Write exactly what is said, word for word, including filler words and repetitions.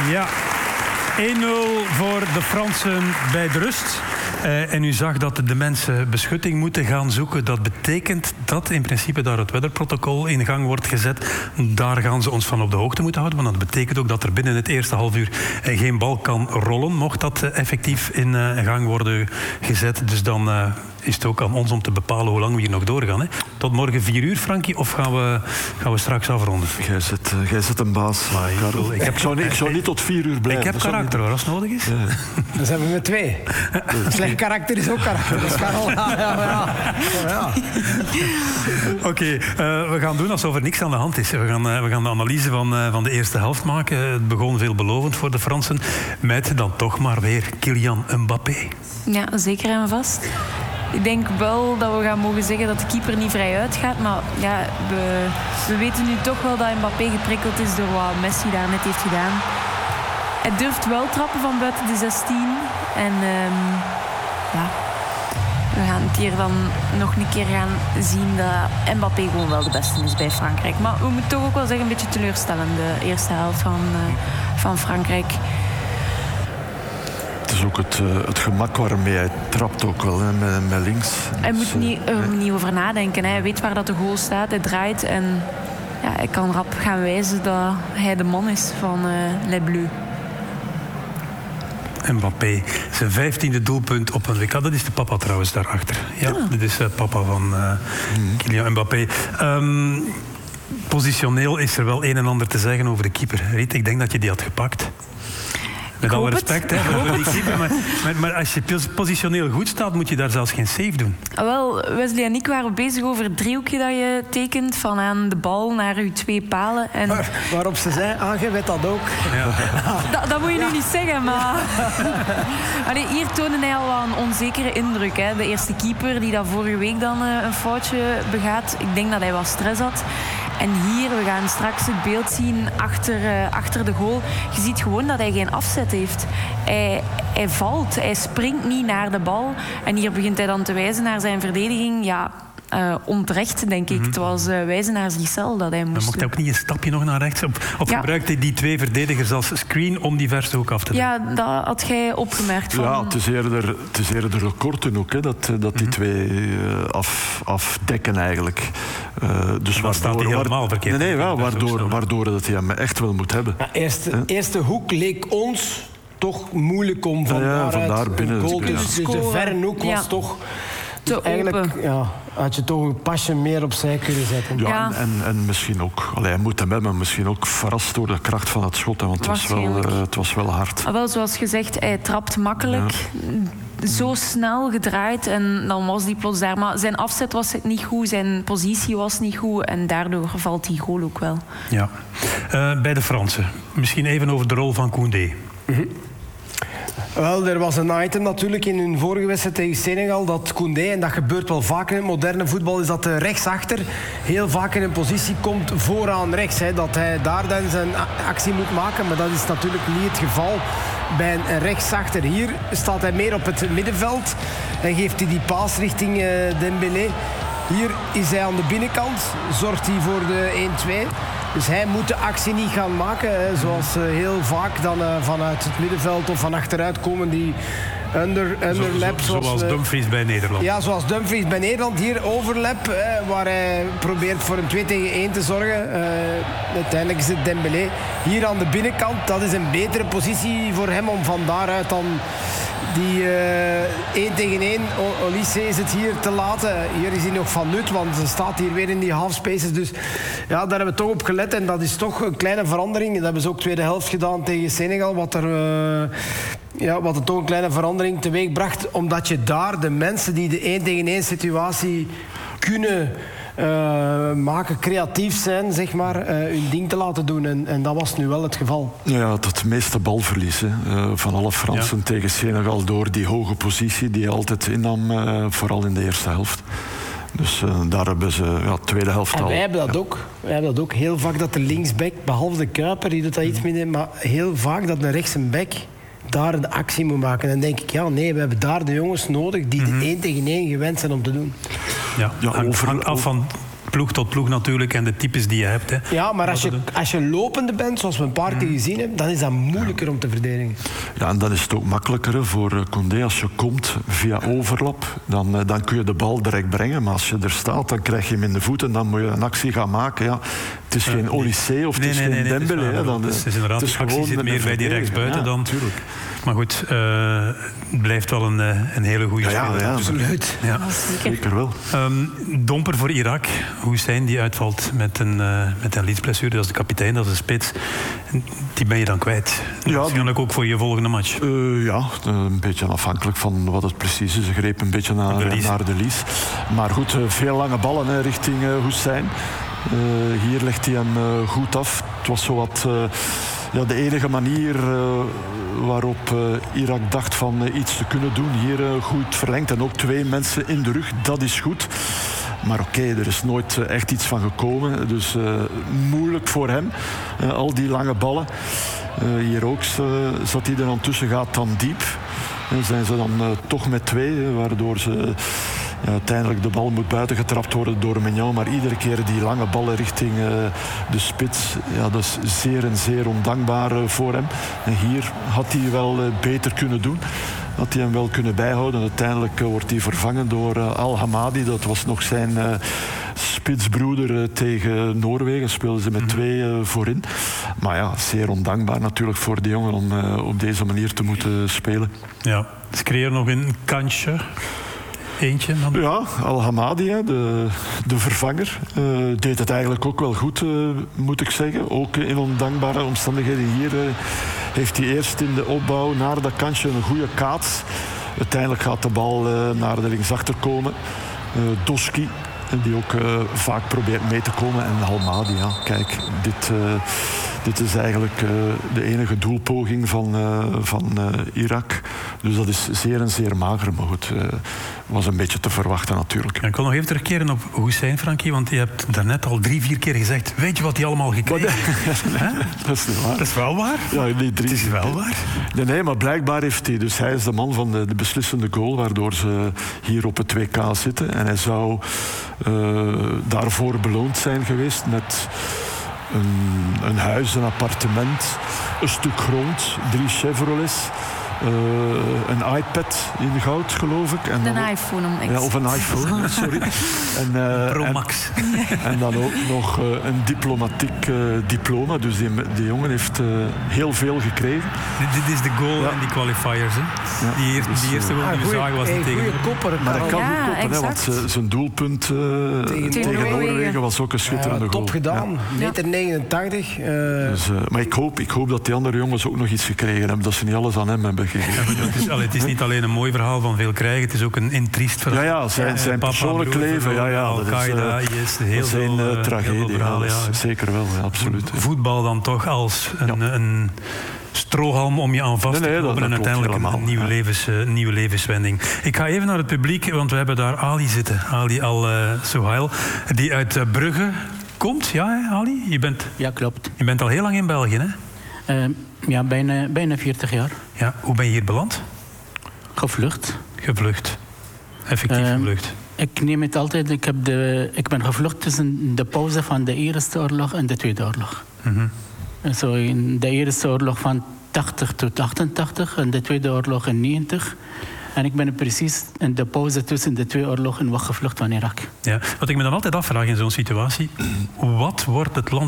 Ja. één nul voor de Fransen bij de rust. Uh, en u zag dat de mensen beschutting moeten gaan zoeken. Dat betekent dat in principe daar het weatherprotocol in gang wordt gezet. Daar gaan ze ons van op de hoogte moeten houden. Want dat betekent ook dat er binnen het eerste half uur uh, geen bal kan rollen. Mocht dat uh, effectief in uh, gang worden gezet. Dus dan uh, is het ook aan ons om te bepalen hoe lang we hier nog doorgaan. Hè. Tot morgen vier uur, Frankie. Of gaan we, gaan we straks afronden? Jij zit, uh, jij zit een baas, Karel. Ik, heb, ik, zou niet, ik zou niet tot vier uur blijven. Ik heb karakter hoor, als het nodig is. Ja. Dan zijn we met twee. Slecht karakter is ook karakter. Dat is Karel. Ja, ja, ja. Ja. Oké, okay, uh, we gaan doen alsof er niks aan de hand is. We gaan, uh, we gaan de analyse van, uh, van de eerste helft maken. Het begon veelbelovend voor de Fransen. Met dan toch maar weer Kylian Mbappé. Ja, zeker en vast. Ik denk wel dat we gaan mogen zeggen dat de keeper niet vrij uitgaat. Maar ja, we, we weten nu toch wel dat Mbappé geprikkeld is door wat Messi daar net heeft gedaan. Hij durft wel trappen van buiten de zestien. En um, ja, we gaan het hier dan nog een keer gaan zien dat Mbappé gewoon wel de beste is bij Frankrijk. Maar we moeten toch ook wel zeggen een beetje teleurstellend de eerste helft van, uh, van Frankrijk. Het is ook het, uh, het gemak waarmee hij trapt ook wel, hè, met, met links. Hij dus, moet niet, er uh, niet over nadenken. Hè. Hij weet waar dat de goal staat, hij draait en ja, hij kan rap gaan wijzen dat hij de man is van uh, Les Bleus. Mbappé, zijn vijftiende doelpunt op een W K. Dat is de papa trouwens daarachter. Ja, ja. Dit is de papa van uh, mm. Kylian Mbappé. Um, positioneel is er wel een en ander te zeggen over de keeper. Riet, ik denk dat je die had gepakt. Met alle respect, hè, voor die keeper. Maar, maar, maar als je positioneel goed staat, moet je daar zelfs geen save doen. Wel, Wesley en ik waren bezig over het driehoekje dat je tekent. Van aan de bal naar je twee palen. En... Waar, waarop ze zei, Ange weet dat ook. Ja. dat, dat moet je nu ja. niet zeggen, maar... Allee, hier toonde hij al wel een onzekere indruk. Hè. De eerste keeper die dat vorige week dan uh, een foutje begaat. Ik denk dat hij wat stress had. En hier, we gaan straks het beeld zien achter, uh, achter de goal. Je ziet gewoon dat hij geen afzet heeft. Hij, hij valt, hij springt niet naar de bal. En hier begint hij dan te wijzen naar zijn verdediging. Ja, uh, onterecht, denk ik. Mm-hmm. Het was uh, wijzen naar zichzelf dat hij moest. Dan mocht hij ook niet een stapje nog naar rechts? Of, of ja. gebruikt hij die twee verdedigers als screen om die verste hoek af te doen? Ja, dat had jij opgemerkt. Van... Ja, het is eerder, het is eerder de korte hoek, hè, dat, dat die mm-hmm. twee uh, af, afdekken eigenlijk. Uh, dus waar staat hij helemaal verkeerd? Nee, nee, ja, waardoor, waardoor dat hij hem echt wel moet hebben. Ja, eerste, huh? eerste hoek leek ons toch moeilijk om van ja, ja, daaruit daar binnen een goal te... Ja. Dus de verre hoek ja. was toch... te dus eigenlijk ja, had je toch een pasje meer opzij kunnen zetten. Ja, ja. En, en, en misschien ook... Allee, hij moet hem hebben, maar misschien ook verrast door de kracht van het schot. Hè, want het was, wel, uh, het was wel hard. Ah, wel, zoals gezegd, hij trapt makkelijk... Ja. Zo snel gedraaid en dan was die plots daar. Maar zijn afzet was niet goed, zijn positie was niet goed en daardoor valt die goal ook wel. Ja. Uh, bij de Fransen, misschien even over de rol van Koundé. Mm-hmm. Wel, er was een item natuurlijk in hun vorige wedstrijd tegen Senegal dat Koundé, en dat gebeurt wel vaak in het moderne voetbal, is dat de rechtsachter heel vaak in een positie komt vooraan rechts. Hè, dat hij daar dan zijn actie moet maken, maar dat is natuurlijk niet het geval bij een rechtsachter. Hier staat hij meer op het middenveld en geeft hij die paas richting uh, Dembélé. Hier is hij aan de binnenkant, zorgt hij voor de één-twee. Dus hij moet de actie niet gaan maken, hè, zoals uh, heel vaak dan uh, vanuit het middenveld of van achteruit komen die under, underlap. Zo, zo, zoals zoals uh, Dumfries bij Nederland. Ja, zoals Dumfries bij Nederland. Hier overlap, hè, waar hij probeert voor een twee tegen één te zorgen. Uh, uiteindelijk is het Dembélé. Hier aan de binnenkant, dat is een betere positie voor hem om van daaruit dan... Die uh, één tegen één, Olise is het hier te laten. Hier is hij nog van nut, want ze staat hier weer in die half spaces. Dus ja, daar hebben we toch op gelet. En dat is toch een kleine verandering. Dat hebben ze ook tweede helft gedaan tegen Senegal. Wat er... Uh, Ja, wat er toch een kleine verandering teweeg bracht. Omdat je daar de mensen die de één tegen één situatie kunnen uh, maken, creatief zijn, zeg maar, uh, hun ding te laten doen. En, en dat was nu wel het geval. Ja, het meeste balverlies hè, uh, van alle Fransen ja. tegen Senegal door die hoge positie die hij altijd innam, uh, vooral in de eerste helft. Dus uh, daar hebben ze ja, tweede helft en al. Wij hebben dat ja. ook. Wij hebben dat ook heel vaak dat de linksback, behalve de Kuiper, die doet dat iets minder, maar heel vaak dat de rechtse back daar de actie moet maken. En dan denk ik, ja, nee, we hebben daar de jongens nodig die mm-hmm. de één tegen één gewend zijn om te doen. Ja, ja hangt, over, hangt af van ploeg tot ploeg natuurlijk en de types die je hebt. Hè. Ja, maar als je, als je lopende bent, zoals we een paar keer gezien hebben, dan is dat moeilijker om te verdedigen. Ja, en dan is het ook makkelijker hè, voor Koundé. Als je komt via overlap, dan, dan kun je de bal direct brengen. Maar als je er staat, dan krijg je hem in de voeten. Dan moet je een actie gaan maken. Ja, het is geen Olysée of het is nee, nee, geen nee, Dembélé. Het is, dan, het is inderdaad, het is de actie zit meer bij die rechtsbuiten ja, dan... Natuurlijk. Maar goed, uh, het blijft wel een, een hele goede ja, speler. Ja, ja, absoluut. Ja. Zeker wel. Um, domper voor Irak. Hussein die uitvalt met een, uh, met een liesblessure. Dat is de kapitein, dat is de spits. Die ben je dan kwijt. Ja, waarschijnlijk ook voor je volgende match. Uh, ja, een beetje afhankelijk van wat het precies is. Ze greep een beetje naar de lies. Naar de lies. Maar goed, veel lange ballen hè, richting uh, Hussein. Uh, hier legt hij hem uh, goed af. Het was zo wat... Uh, Ja, de enige manier uh, waarop uh, Irak dacht van uh, iets te kunnen doen. Hier uh, goed verlengd en ook twee mensen in de rug, dat is goed. Maar oké, okay, er is nooit uh, echt iets van gekomen. Dus uh, moeilijk voor hem, uh, al die lange ballen. Uh, hier ook uh, zat hij er dan tussen, gaat dan diep. En zijn ze dan uh, toch met twee, uh, waardoor ze... Ja, uiteindelijk de bal moet buiten getrapt worden door Maignan, maar iedere keer die lange ballen richting uh, de spits, ja, dat is zeer en zeer ondankbaar uh, voor hem. En hier had hij wel uh, beter kunnen doen. Had hij hem wel kunnen bijhouden. Uiteindelijk uh, wordt hij vervangen door uh, Al Hamadi. Dat was nog zijn uh, spitsbroeder uh, tegen Noorwegen. Speelden ze met mm-hmm. twee uh, voorin. Maar ja, zeer ondankbaar natuurlijk voor die jongen om uh, op deze manier te moeten spelen. Ja, ze creëren nog een kansje. Eentje dan? Ja, Al Hamadi, de, de vervanger, uh, deed het eigenlijk ook wel goed, uh, moet ik zeggen. Ook in ondankbare omstandigheden. Hier uh, heeft hij eerst in de opbouw naar dat kantje een goede kaats. Uiteindelijk gaat de bal uh, naar de linksachter komen. Uh, Doski, die ook uh, vaak probeert mee te komen. En Hamadi, ja, kijk, dit... Uh, Dit is eigenlijk uh, de enige doelpoging van, uh, van uh, Irak. Dus dat is zeer en zeer mager. Maar goed, uh, was een beetje te verwachten natuurlijk. Ja, ik wil nog even terugkeren op Hussein, Frankie. Want je hebt daarnet al drie, vier keer gezegd... Weet je wat hij allemaal gekregen heeft? Dat is niet waar. Dat is wel waar? Ja, die drie. Het is wel waar. Nee, nee, maar blijkbaar heeft hij... Dus hij is de man van de, de beslissende goal... waardoor ze hier op het W K zitten. En hij zou uh, daarvoor beloond zijn geweest met... Een, een huis, een appartement, een stuk grond, drie Chevrolets, uh, een iPad in goud, geloof ik. En een dan, iPhone om ja, of een iPhone, sorry. En, uh, Pro Max. En, en dan ook nog uh, een diplomatiek uh, diploma. Dus die, die jongen heeft uh, heel veel gekregen. Dit, dit is de goal ja. en die qualifiers. Hè? Ja, die, eerste, dus, die eerste goal die we zagen was niet tegen. Kopper, maar dat kan ja, goed koppen, hè, want zijn doelpunt uh, tegen, tegen Noorwegen. Noorwegen was ook een schitterende ja, goal. Top gedaan, ja. meter negenentachtig. Uh... Dus, uh, maar ik hoop, ik hoop dat die andere jongens ook nog iets gekregen hebben. Dat ze niet alles aan hem hebben gegeven. Ja, het, is, allee, het is niet alleen een mooi verhaal van veel krijgen, het is ook een, een triest verhaal. Ja, ja, zijn, zijn Papa, persoonlijk broer, leven. Ja, ja, Al-Qaeda, dat is, uh, yes, heel zijn veel, uh, tragedie. Verhaal, ja, ja. Zeker wel, ja, absoluut. Voetbal dan toch als een, ja. een strohalm om je aan vast nee, nee, te kopen en uiteindelijk helemaal. een nieuwe, ja. levens, uh, nieuwe levenswending. Ik ga even naar het publiek, want we hebben daar Ali zitten. Ali Al-Souhail, die uit uh, Brugge komt. Ja, hè, Ali? Je bent, ja, klopt. Je bent al heel lang in België, hè? Uh, ja, bijna, bijna veertig jaar. Ja, hoe ben je hier beland? Gevlucht. Gevlucht. Effectief uh, gevlucht. Ik neem het altijd... Ik, heb de, ik ben gevlucht tussen de pauze van de Eerste Oorlog en de Tweede Oorlog. Mm-hmm. Zo in de Eerste Oorlog van tachtig tot achtentachtig en de Tweede Oorlog in negentig. En ik ben precies in de pauze tussen de twee oorlogen weggevlucht van Irak. Ja, wat ik me dan altijd afvraag in zo'n situatie... Wat wordt het land